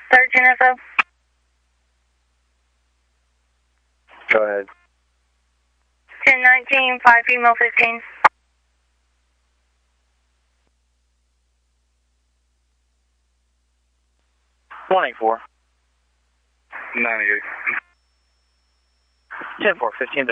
Search info. Go ahead. 1019, 5 female 15. 184. 98. 10-4, 15.